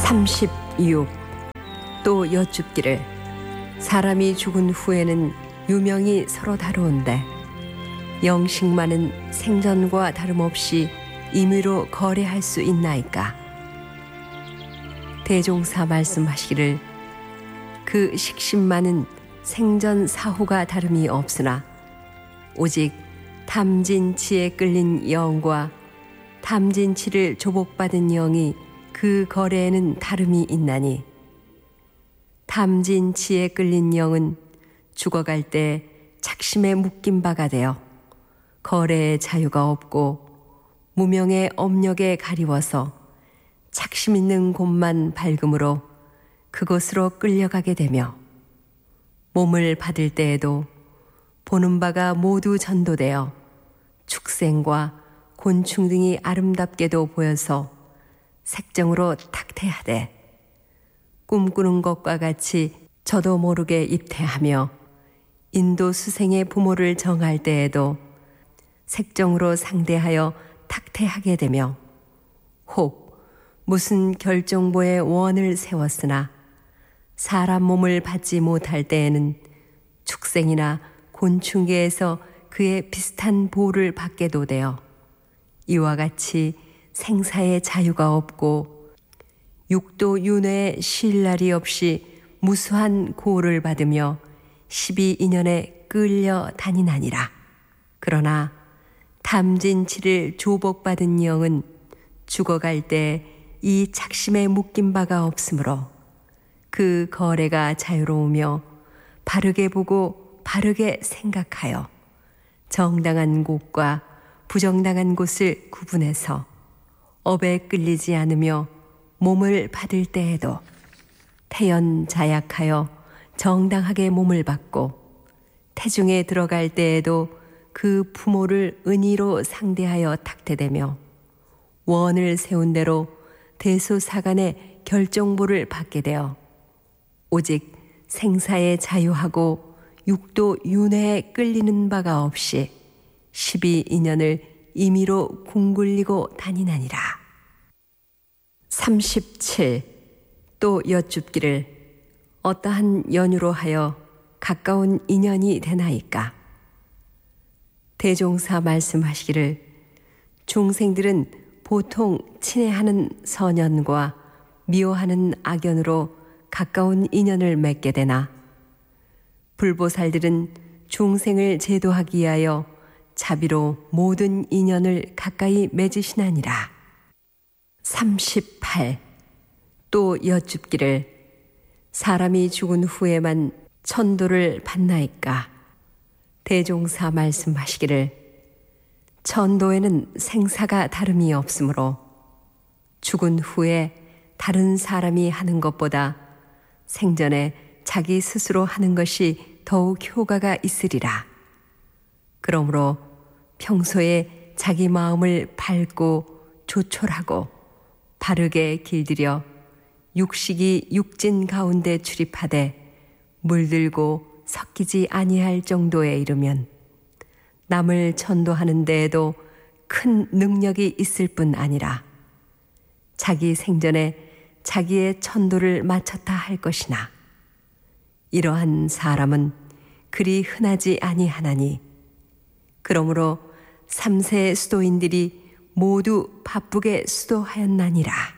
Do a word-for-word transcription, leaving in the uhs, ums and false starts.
삼십육. 또 여쭙기를 사람이 죽은 후에는 유명이 서로 다루온대 영식만은 생전과 다름없이 임의로 거래할 수 있나이까. 대종사 말씀하시기를 그 식신만은 생전 사후가 다름이 없으나 오직 탐진치에 끌린 영과 탐진치를 조복받은 영이 그 거래에는 다름이 있나니 탐진치에 끌린 영은 죽어갈 때 착심에 묶인 바가 되어 거래의 자유가 없고 무명의 업력에 가리워서 착심 있는 곳만 밝음으로 그곳으로 끌려가게 되며 몸을 받을 때에도 보는 바가 모두 전도되어 축생과 곤충 등이 아름답게도 보여서 색정으로 탁태하되 꿈꾸는 것과 같이 저도 모르게 입퇴하며 인도 수생의 부모를 정할 때에도 색정으로 상대하여 탁태하게 되며 혹 무슨 결정보의 원을 세웠으나 사람 몸을 받지 못할 때에는 축생이나 곤충계에서 그의 비슷한 보를 받게도 되어 이와 같이 생사의 자유가 없고 육도 윤회에 쉴 날이 없이 무수한 고를 받으며 십이인연에 끌려 다니나니라. 그러나 탐진치를 조복받은 영은 죽어갈 때 이 착심에 묶인 바가 없으므로 그 거래가 자유로우며 바르게 보고 바르게 생각하여 정당한 곳과 부정당한 곳을 구분해서 업에 끌리지 않으며 몸을 받을 때에도 태연자약하여 정당하게 몸을 받고 태중에 들어갈 때에도 그 부모를 은의로 상대하여 탁태되며 원을 세운 대로 대소사간의 결정보를 받게 되어 오직 생사에 자유하고 육도 윤회에 끌리는 바가 없이 십이인연을 임의로 궁굴리고 다니나니라. 삼십칠. 또 여쭙기를 어떠한 연유로 하여 가까운 인연이 되나이까. 대종사 말씀하시기를 중생들은 보통 친애하는 선연과 미워하는 악연으로 가까운 인연을 맺게 되나 불보살들은 중생을 제도하기 위하여 자비로 모든 인연을 가까이 맺으시나니라. 삼십팔. 또 여쭙기를 사람이 죽은 후에만 천도를 받나이까. 대종사 말씀하시기를 천도에는 생사가 다름이 없으므로 죽은 후에 다른 사람이 하는 것보다 생전에 자기 스스로 하는 것이 더욱 효과가 있으리라. 그러므로 평소에 자기 마음을 밝고 조촐하고 바르게 길들여 육식이 육진 가운데 출입하되 물들고 섞이지 아니할 정도에 이르면 남을 천도하는 데에도 큰 능력이 있을 뿐 아니라 자기 생전에 자기의 천도를 마쳤다 할 것이나 이러한 사람은 그리 흔하지 아니하나니 그러므로 삼세 수도인들이 모두 바쁘게 수도하였나니라.